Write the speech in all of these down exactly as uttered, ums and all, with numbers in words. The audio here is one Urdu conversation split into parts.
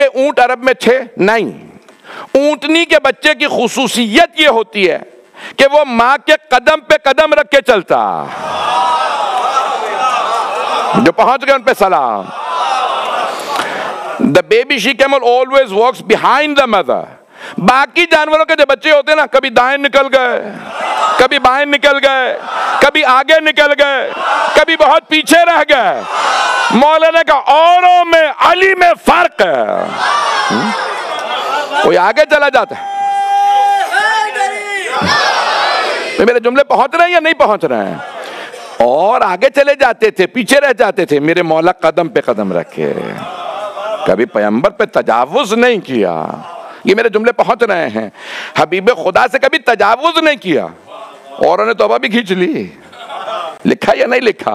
اونٹ عرب میں تھے؟ نہیں. اونٹنی کے بچے کی خصوصیت یہ ہوتی ہے کہ وہ ماں کے قدم پہ قدم رکھ کے چلتا. جو پہنچ گئے ان پہ سلام. The baby she camel always walks behind the mother. باقی جانوروں کے جو بچے ہوتے ہیں نا، کبھی دائیں نکل گئے، کبھی بائیں نکل گئے، کبھی آگے نکل گئے، کبھی بہت پیچھے رہ گئے. مولانا کا اوروں میں علی میں فرق ہے. کوئی آگے چلا جاتا ہے. میرے جملے پہنچ رہے ہیں یا نہیں پہنچ رہے ہیں؟ اور آگے چلے جاتے تھے، پیچھے رہ جاتے تھے. میرے مولا قدم پہ قدم رکھے، کبھی پیغمبر پہ تجاوز نہیں کیا. یہ میرے جملے پہنچ رہے ہیں. حبیب خدا سے کبھی تجاوز نہیں کیا. اوروں نے توبہ بھی کھینچ لی. لکھا یا نہیں لکھا؟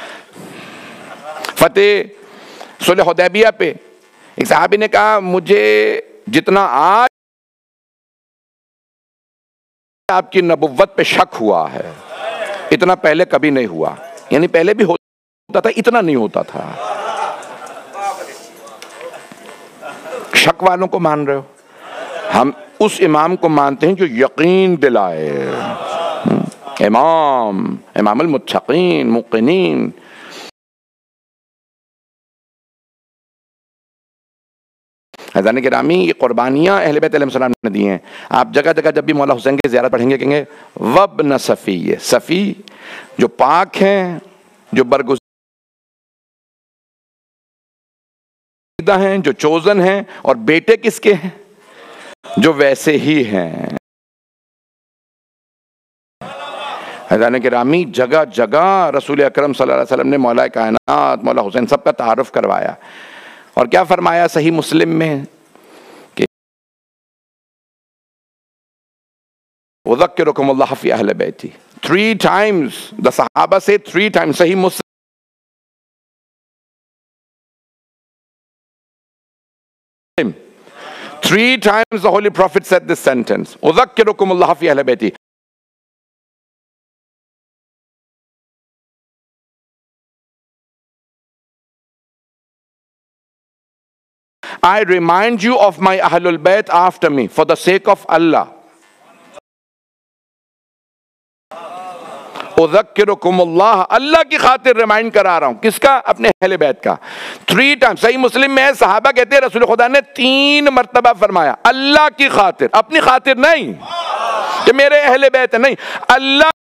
فتح صلح حدیبیہ پہ ایک صحابی نے کہا مجھے جتنا آج آپ کی نبوت پہ شک ہوا ہے اتنا پہلے کبھی نہیں ہوا. یعنی پہلے بھی ہوتا تھا، اتنا نہیں ہوتا تھا. شک والوں کو مان رہے ہو؟ ہم اس امام کو مانتے ہیں جو یقین دلائے. امام امام المتقین موقنین. حضرت گرامی، یہ قربانیاں اہل بیت علیہ السلام نے دی ہیں. آپ جگہ جگہ جب بھی مولا حسین کی زیارت پڑھیں گے کہیں گے وابن صفی. صفی جو پاک ہیں، جو برگزیدہ ہیں، جو چوزن ہیں. اور بیٹے کس کے ہیں؟ جو ویسے ہی ہیں. حضرت گرامی، جگہ جگہ رسول اکرم صلی اللہ علیہ وسلم نے مولا کائنات مولا حسین سب کا تعارف کروایا. اور کیا فرمایا صحیح مسلم میں کہ اذکرکم اللہ فی اہل بیتی. three times the صحابہ سے three times صحیح مسلم three times the Holy Prophet said this sentence. اذکرکم اللہ فی اہل بیتی. I remind you of my Ahlul Bayt after me for the sake of Allah. اذکرکم اللہ، اللہ کی خاطر ریمائنڈ کرا رہا ہوں. کس کا؟ اپنے اہل بیت کا. تھری ٹائم صحیح مسلم میں ہے، صحابہ کہتے ہیں رسول خدا نے تین مرتبہ فرمایا اللہ کی خاطر، اپنی خاطر نہیں کہ میرے اہل بیت نہیں. اللہ